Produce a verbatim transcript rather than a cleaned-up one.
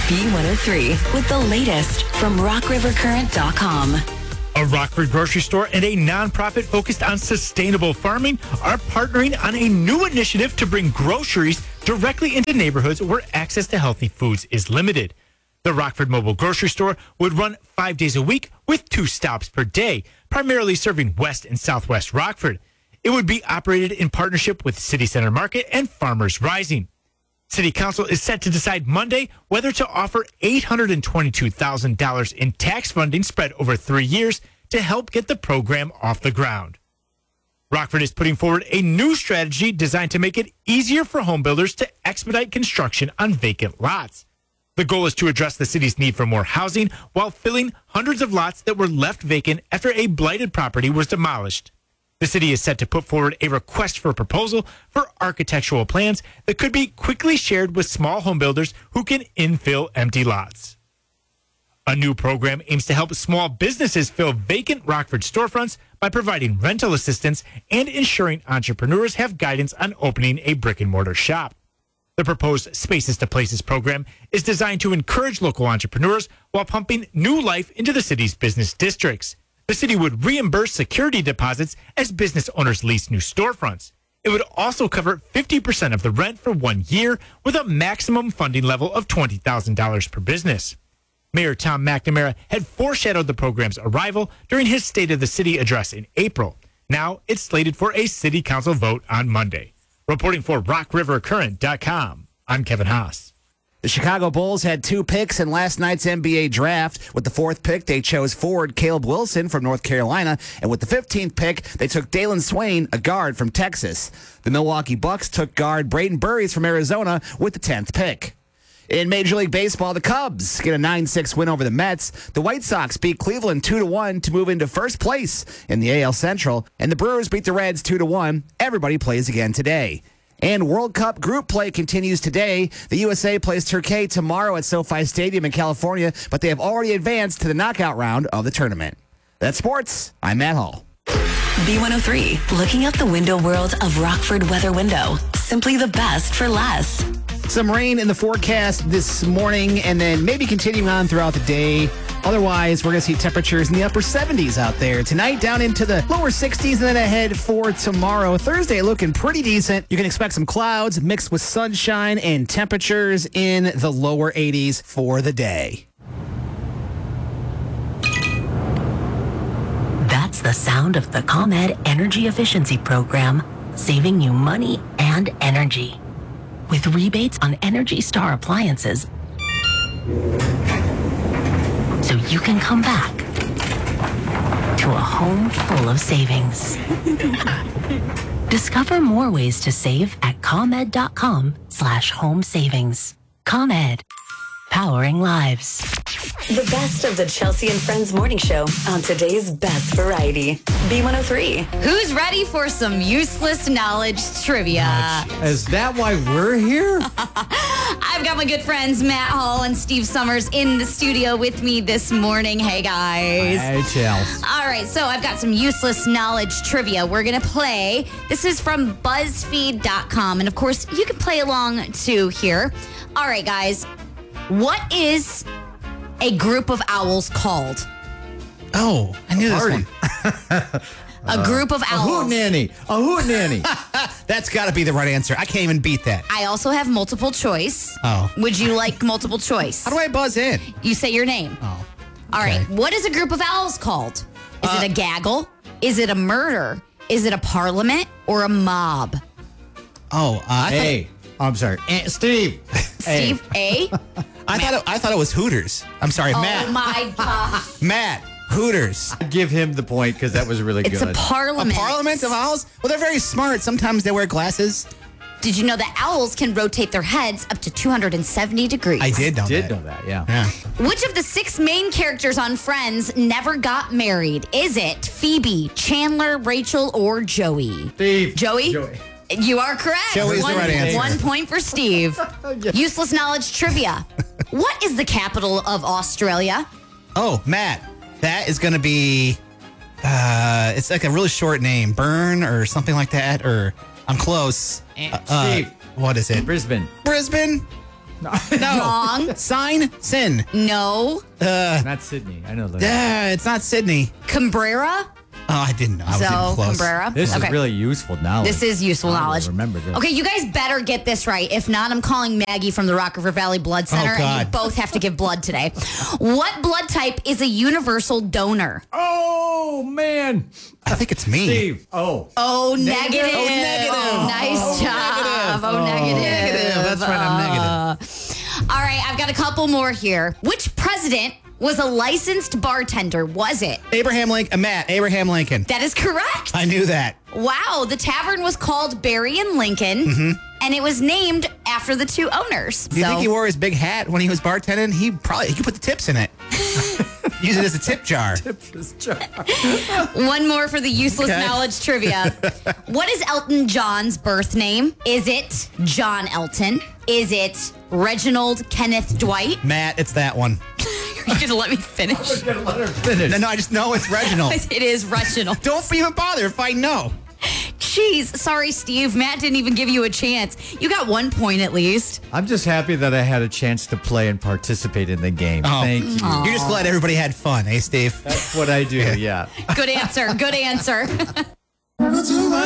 B one oh three with the latest from rock river current dot com. A Rockford grocery store and a nonprofit focused on sustainable farming are partnering on a new initiative to bring groceries directly into neighborhoods where access to healthy foods is limited. The Rockford Mobile Grocery Store would run five days a week with two stops per day, primarily serving West and Southwest Rockford. It would be operated in partnership with City Center Market and Farmers Rising. City Council is set to decide Monday whether to offer eight hundred twenty-two thousand dollars in tax funding spread over three years to help get the program off the ground. Rockford is putting forward a new strategy designed to make it easier for home builders to expedite construction on vacant lots. The goal is to address the city's need for more housing while filling hundreds of lots that were left vacant after a blighted property was demolished. The city is set to put forward a request for a proposal for architectural plans that could be quickly shared with small home builders who can infill empty lots. A new program aims to help small businesses fill vacant Rockford storefronts by providing rental assistance and ensuring entrepreneurs have guidance on opening a brick and mortar shop. The proposed Spaces to Places program is designed to encourage local entrepreneurs while pumping new life into the city's business districts. The city would reimburse security deposits as business owners lease new storefronts. It would also cover fifty percent of the rent for one year with a maximum funding level of twenty thousand dollars per business. Mayor Tom McNamara had foreshadowed the program's arrival during his State of the City address in April. Now it's slated for a city council vote on Monday. Reporting for rock river current dot com, I'm Kevin Haas. The Chicago Bulls had two picks in last night's N B A draft. With the fourth pick, they chose forward Caleb Wilson from North Carolina. And with the fifteenth pick, they took Dalen Swain, a guard from Texas. The Milwaukee Bucks took guard Braden Burries from Arizona with the tenth pick. In Major League Baseball, the Cubs get a nine six win over the Mets. The White Sox beat Cleveland two to one to move into first place in the A L Central. And the Brewers beat the Reds two to one. Everybody plays again today. And World Cup group play continues today. The U S A plays Turkey tomorrow at SoFi Stadium in California, but they have already advanced to the knockout round of the tournament. That's sports. I'm Matt Hall. B one oh three, looking out the window world of Rockford Weather Window. Simply the best for less. Some rain in the forecast this morning and then maybe continuing on throughout the day. Otherwise, we're going to see temperatures in the upper seventies out there. Tonight, down into the lower sixties, and then ahead for tomorrow. Thursday looking pretty decent. You can expect some clouds mixed with sunshine and temperatures in the lower eighties for the day. That's the sound of the ComEd Energy Efficiency Program, saving you money and energy. With rebates on Energy Star appliances, so you can come back to a home full of savings. Discover more ways to save at ComEd.com slash home savings. ComEd, powering lives. The best of the Chelsea and Friends morning show on today's best variety. B one oh three. Who's ready for some useless knowledge trivia? Is that why we're here? I've got my good friends Matt Hall and Steve Summers in the studio with me this morning. Hey, guys. Hey, Chels. All right, so I've got some useless knowledge trivia we're going to play. This is from BuzzFeed dot com, and of course, you can play along too here. All right, guys. What is a group of owls called? Oh, I knew this Party. one. A group of A owls. hootenanny. A hootenanny. That's got to be the right answer. I can't even beat that. I also have multiple choice. Oh. Would you like multiple choice? How do I buzz in? You say your name. Oh. All right. okay. What is a group of owls called? Is Uh, it a gaggle? Is it a murder? Is it a parliament or a mob? Oh, uh, I thought Hey. I'm sorry. Eh, Steve. Steve, A? I thought it, I thought it was Hooters. I'm sorry, Oh Matt. my gosh. Matt, Hooters. I'd give him the point because that was really It's good. a A parliament. parliament of owls? Well, they're very smart. Sometimes they wear glasses. Did you know that owls can rotate their heads up to two hundred seventy degrees? I did know Did that. know that, yeah. Yeah. Which of the six main characters on Friends never got married? Is it Phoebe, Chandler, Rachel, or Joey? Steve. Joey? Joey. You are correct. Joey's the one, right answer. One point for Steve. Useless knowledge trivia. What is the capital of Australia? Oh, Matt, that is going to be, uh, it's like a really short name. Burn or something like that. Or I'm close. Eh, Uh, Steve. what is it? Brisbane. Brisbane? No. Wrong. Sign, sin. No. Not Sydney. I know that. Yeah, it's not Sydney. Cambrera. Oh, I didn't know. I was So, even close. Cambrera. This Okay. is really useful knowledge. This is useful I will knowledge. remember this. Okay, you guys better get this right. If not, I'm calling Maggie from the Rock River Valley Blood Center, and God. you both have to give blood today. What blood type is a universal donor? Oh, man. I think it's me. Steve. Oh. Oh, negative. Oh, negative. Oh, nice Oh, job. negative. Oh, negative. Negative. That's right, I'm negative. All right, I've got a couple more here. Which president was a licensed bartender? Was it? Abraham Lincoln. Matt, Abraham Lincoln. That is correct. I knew that. Wow, the tavern was called Barry and Lincoln, and it was named after the two owners. Do you So- think he wore his big hat when he was bartending? He probably he could put the tips in it. Use it as a tip jar. One more for the useless Okay. knowledge trivia. What is Elton John's birth name? Is it John Elton? Is it Reginald Kenneth Dwight? Matt, it's that one. You're going to let me finish? Let her finish. No, no, I just know it's Reginald. It is Reginald. Don't even bother if I know. Jeez, sorry, Steve. Matt didn't even give you a chance. You got one point at least. I'm just happy that I had a chance to play and participate in the game. Oh. Thank you. You're just glad everybody had fun, eh, Steve? That's what I do, yeah. Good answer. Good answer.